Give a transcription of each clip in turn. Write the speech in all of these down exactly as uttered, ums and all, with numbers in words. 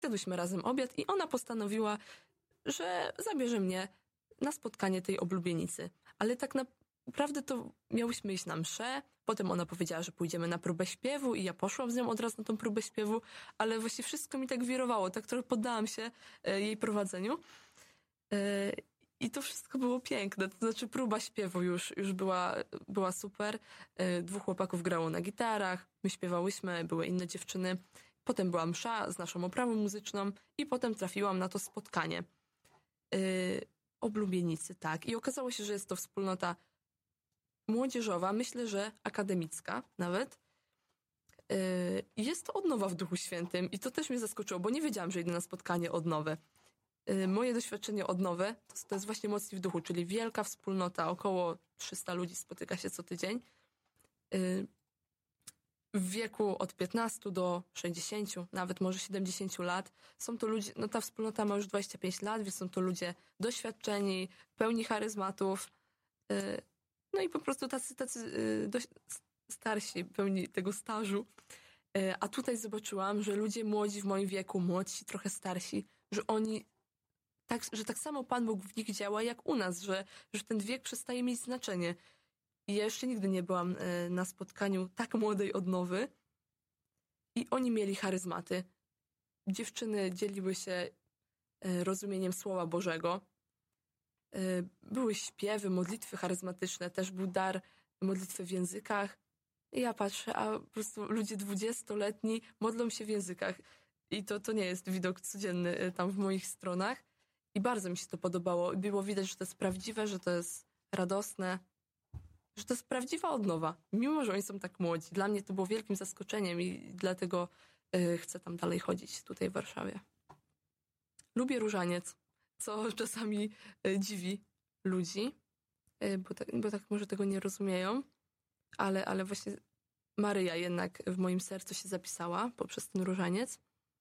Zjadłyśmy razem obiad i ona postanowiła, że zabierze mnie na spotkanie tej oblubienicy. Ale tak naprawdę to miałyśmy iść na mszę, potem ona powiedziała, że pójdziemy na próbę śpiewu i ja poszłam z nią od razu na tą próbę śpiewu, ale właśnie wszystko mi tak wirowało, tak trochę poddałam się jej prowadzeniu. I to wszystko było piękne, to znaczy próba śpiewu już, już była, była super. Dwóch chłopaków grało na gitarach, my śpiewałyśmy, były inne dziewczyny. Potem była msza z naszą oprawą muzyczną i potem trafiłam na to spotkanie. Yy, oblubienicy, tak. I okazało się, że jest to wspólnota młodzieżowa, myślę, że akademicka nawet. Yy, jest to odnowa w Duchu Świętym i to też mnie zaskoczyło, bo nie wiedziałam, że idę na spotkanie odnowy. Yy, moje doświadczenie odnowy to, to jest właśnie Mocni w Duchu, czyli wielka wspólnota, około trzysta ludzi spotyka się co tydzień. Yy, w wieku od piętnastu do sześćdziesięciu, nawet może siedemdziesięciu lat. Są to ludzie, no ta wspólnota ma już dwadzieścia pięć lat, więc są to ludzie doświadczeni, pełni charyzmatów. No i po prostu tacy, tacy dość starsi, pełni tego stażu. A tutaj zobaczyłam, że ludzie młodzi w moim wieku, młodsi, trochę starsi, że oni, tak, że tak samo Pan Bóg w nich działa jak u nas, że, że ten wiek przestaje mieć znaczenie. I ja jeszcze nigdy nie byłam na spotkaniu tak młodej odnowy i oni mieli charyzmaty. Dziewczyny dzieliły się rozumieniem Słowa Bożego. Były śpiewy, modlitwy charyzmatyczne, też był dar modlitwy w językach. I ja patrzę, a po prostu ludzie dwudziestoletni modlą się w językach. I to, to nie jest widok codzienny tam w moich stronach. I bardzo mi się to podobało. Było widać, że to jest prawdziwe, że to jest radosne, że to jest prawdziwa odnowa, mimo że oni są tak młodzi. Dla mnie to było wielkim zaskoczeniem i dlatego y, chcę tam dalej chodzić tutaj w Warszawie. Lubię różaniec, co czasami y, dziwi ludzi, y, bo, tak, bo tak może tego nie rozumieją, ale, ale właśnie Maryja jednak w moim sercu się zapisała poprzez ten różaniec.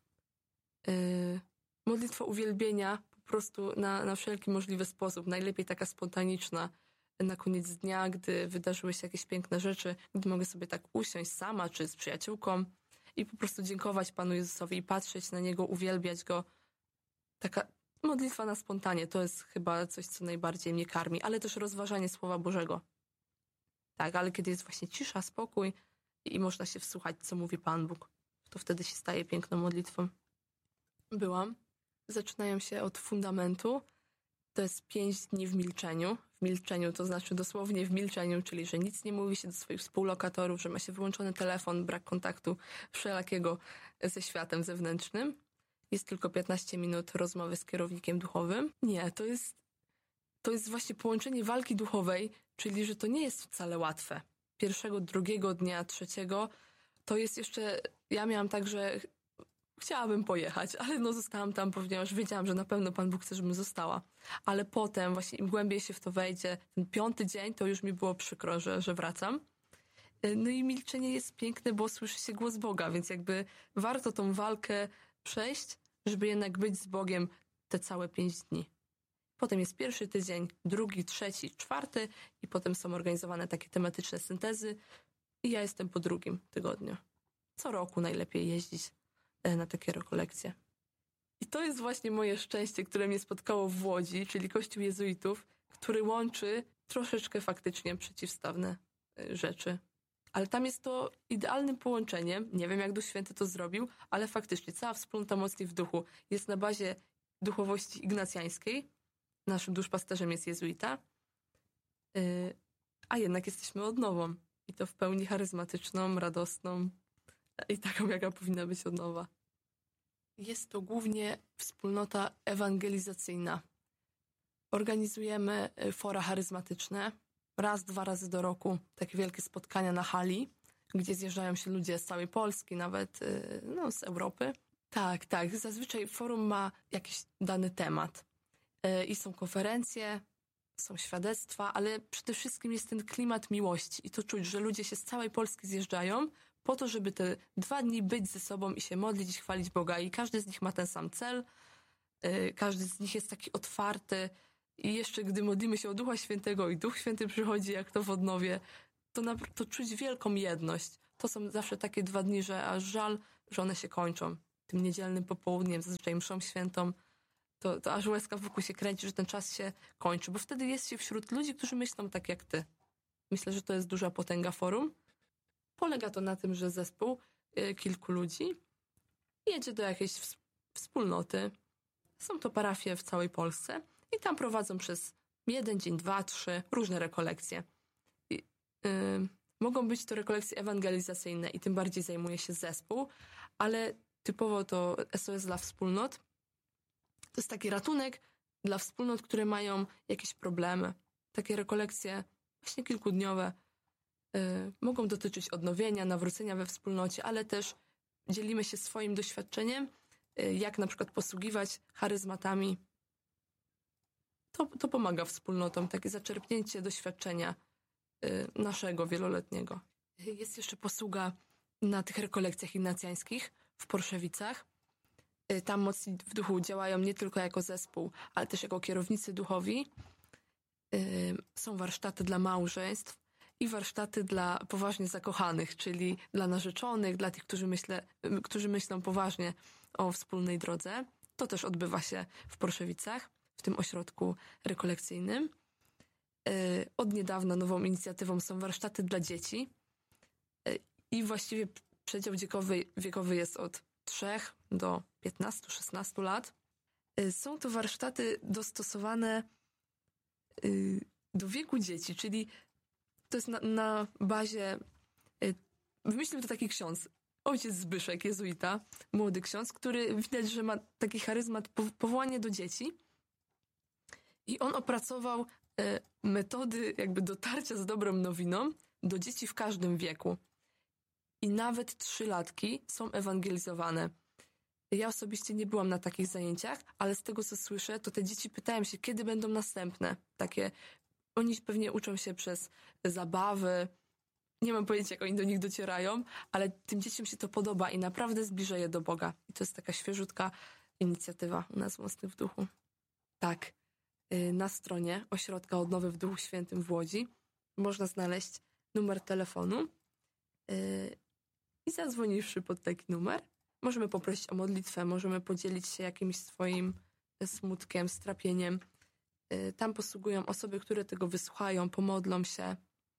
Y, modlitwa uwielbienia po prostu na, na wszelki możliwy sposób, najlepiej taka spontaniczna, na koniec dnia, gdy wydarzyły się jakieś piękne rzeczy, gdy mogę sobie tak usiąść sama czy z przyjaciółką i po prostu dziękować Panu Jezusowi i patrzeć na Niego, uwielbiać Go. Taka modlitwa na spontanie to jest chyba coś, co najbardziej mnie karmi, ale też rozważanie Słowa Bożego. Tak, ale kiedy jest właśnie cisza, spokój i można się wsłuchać, co mówi Pan Bóg, to wtedy się staje piękną modlitwą. Byłam. Zaczynają się od fundamentu. To jest pięć dni w milczeniu. W milczeniu to znaczy dosłownie w milczeniu, czyli że nic nie mówi się do swoich współlokatorów, że ma się wyłączony telefon, brak kontaktu wszelakiego ze światem zewnętrznym. Jest tylko piętnaście minut rozmowy z kierownikiem duchowym. Nie, to jest, to jest właśnie połączenie walki duchowej, czyli że to nie jest wcale łatwe. Pierwszego, drugiego dnia, trzeciego to jest jeszcze... Ja miałam tak, że chciałabym pojechać, ale no zostałam tam, ponieważ wiedziałam, że na pewno Pan Bóg chce, żebym została. Ale potem właśnie im głębiej się w to wejdzie, ten piąty dzień, to już mi było przykro, że, że wracam. No i milczenie jest piękne, bo słyszy się głos Boga, więc jakby warto tą walkę przejść, żeby jednak być z Bogiem te całe pięć dni. Potem jest pierwszy tydzień, drugi, trzeci, czwarty i potem są organizowane takie tematyczne syntezy i ja jestem po drugim tygodniu. Co roku najlepiej jeździć na takie rekolekcje. I to jest właśnie moje szczęście, które mnie spotkało w Łodzi, czyli Kościół Jezuitów, który łączy troszeczkę faktycznie przeciwstawne rzeczy. Ale tam jest to idealnym połączeniem. Nie wiem, jak Duch Święty to zrobił, ale faktycznie cała wspólnota Mocni w Duchu jest na bazie duchowości ignacjańskiej. Naszym duszpasterzem jest jezuita. A jednak jesteśmy odnową. I to w pełni charyzmatyczną, radosną i taką, jaka powinna być odnowa. Jest to głównie wspólnota ewangelizacyjna. Organizujemy fora charyzmatyczne. Raz, dwa razy do roku takie wielkie spotkania na hali, gdzie zjeżdżają się ludzie z całej Polski, nawet no, z Europy. Tak, tak. Zazwyczaj forum ma jakiś dany temat. I są konferencje, są świadectwa, ale przede wszystkim jest ten klimat miłości. I to czuć, że ludzie się z całej Polski zjeżdżają po to, żeby te dwa dni być ze sobą i się modlić i chwalić Boga. I każdy z nich ma ten sam cel. Każdy z nich jest taki otwarty. I jeszcze gdy modlimy się o Ducha Świętego i Duch Święty przychodzi, jak to w odnowie, to, na, to czuć wielką jedność. To są zawsze takie dwa dni, że aż żal, że one się kończą. tym niedzielnym popołudniem, zazwyczaj mszą świętą, to, to aż łezka wokół się kręci, że ten czas się kończy, bo wtedy jest się wśród ludzi, którzy myślą tak jak ty. Myślę, że to jest duża potęga forum. Polega to na tym, że zespół y, kilku ludzi jedzie do jakiejś ws- wspólnoty. Są to parafie w całej Polsce i tam prowadzą przez jeden dzień, dwa, trzy różne rekolekcje. I, y, mogą być to rekolekcje ewangelizacyjne i tym bardziej zajmuje się zespół, ale typowo to S O S dla wspólnot. To jest taki ratunek dla wspólnot, które mają jakieś problemy. Takie rekolekcje właśnie kilkudniowe y, mogą dotyczyć odnowienia, nawrócenia we wspólnocie, ale też dzielimy się swoim doświadczeniem, y, jak na przykład posługiwać charyzmatami. To, to pomaga wspólnotom, takie zaczerpnięcie doświadczenia y, naszego wieloletniego. Jest jeszcze posługa na tych rekolekcjach ignacjańskich w Porszewicach. Y, tam mocni w duchu działają nie tylko jako zespół, ale też jako kierownicy duchowi. Y, są warsztaty dla małżeństw i warsztaty dla poważnie zakochanych, czyli dla narzeczonych, dla tych, którzy, myślę, którzy myślą poważnie o wspólnej drodze. To też odbywa się w Porszewicach, w tym ośrodku rekolekcyjnym. Y, od niedawna nową inicjatywą są warsztaty dla dzieci y, i właściwie przedział wiekowy, wiekowy jest od trzech do piętnastu szesnastu lat. Y, są to warsztaty dostosowane y, do wieku dzieci, czyli to jest na, na bazie, y, wymyślił to taki ksiądz, ojciec Zbyszek, jezuita, młody ksiądz, który widać, że ma taki charyzmat, powołanie do dzieci. I on opracował e, metody jakby dotarcia z dobrą nowiną do dzieci w każdym wieku. I nawet trzylatki są ewangelizowane. Ja osobiście nie byłam na takich zajęciach, ale z tego, co słyszę, to te dzieci pytają się, kiedy będą następne. Takie, oni pewnie uczą się przez zabawy. Nie mam pojęcia, jak oni do nich docierają, ale tym dzieciom się to podoba i naprawdę zbliża je do Boga. I to jest taka świeżutka inicjatywa u nas Mocny w Duchu. Tak. Na stronie Ośrodka Odnowy w Duchu Świętym w Łodzi można znaleźć numer telefonu yy, i zadzwoniwszy pod taki numer, możemy poprosić o modlitwę, możemy podzielić się jakimś swoim smutkiem, strapieniem. Yy, tam posługują osoby, które tego wysłuchają, pomodlą się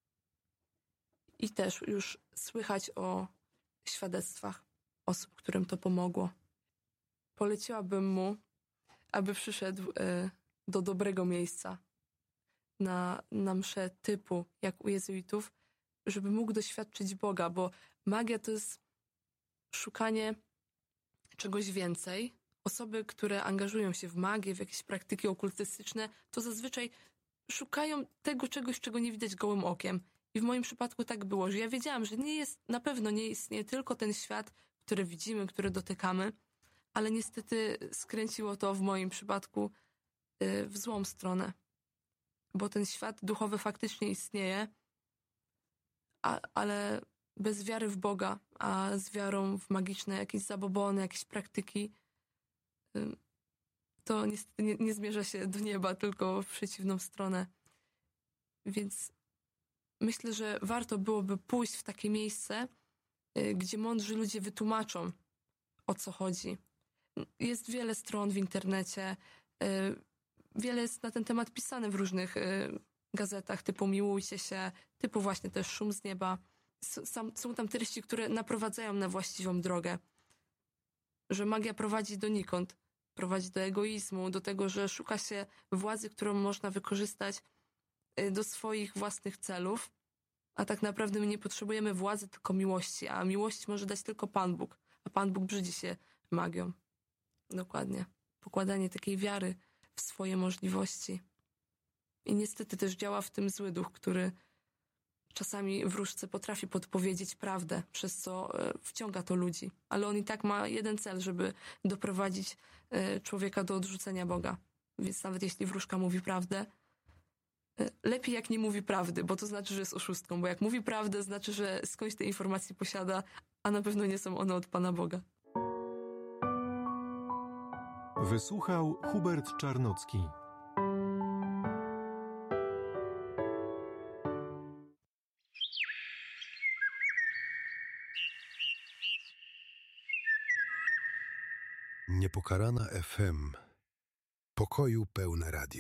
i też już słychać o świadectwach osób, którym to pomogło. Poleciłabym mu, aby przyszedł yy, do dobrego miejsca na, na mszę typu, jak u jezuitów, żeby mógł doświadczyć Boga, bo magia to jest szukanie czegoś więcej. Osoby, które angażują się w magię, w jakieś praktyki okultystyczne, to zazwyczaj szukają tego czegoś, czego nie widać gołym okiem. I w moim przypadku tak było, że ja wiedziałam, że nie jest, na pewno nie istnieje tylko ten świat, który widzimy, który dotykamy, ale niestety skręciło to w moim przypadku w złą stronę, bo ten świat duchowy faktycznie istnieje, a, ale bez wiary w Boga, a z wiarą w magiczne jakieś zabobony, jakieś praktyki, to niestety nie, nie zmierza się do nieba, tylko w przeciwną stronę. Więc myślę, że warto byłoby pójść w takie miejsce, gdzie mądrzy ludzie wytłumaczą, o co chodzi. Jest wiele stron w internecie, wiele jest na ten temat pisane w różnych y, gazetach, typu Miłujcie się, typu właśnie też Szum z nieba. S- sam, są tam treści, które naprowadzają na właściwą drogę. Że magia prowadzi donikąd. Prowadzi do egoizmu, do tego, że szuka się władzy, którą można wykorzystać y, do swoich własnych celów. A tak naprawdę my nie potrzebujemy władzy, tylko miłości. A miłość może dać tylko Pan Bóg. A Pan Bóg brzydzi się magią. Dokładnie. Pokładanie takiej wiary w swoje możliwości. I niestety też działa w tym zły duch, który czasami wróżce potrafi podpowiedzieć prawdę, przez co wciąga to ludzi. Ale on i tak ma jeden cel, żeby doprowadzić człowieka do odrzucenia Boga. Więc nawet jeśli wróżka mówi prawdę, lepiej jak nie mówi prawdy, bo to znaczy, że jest oszustką. Bo jak mówi prawdę, znaczy, że skądś te informacje posiada, a na pewno nie są one od Pana Boga. Wysłuchał Hubert Czarnocki. Pokarana F M. Pokoju pełne radio.